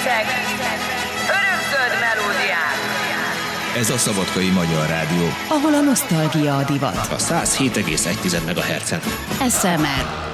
énekesek, örökzöld melódiák. Ez a Szabadkai Magyar Rádió, ahol a nosztalgia a divat. A 107,1 MHz-en. SMR.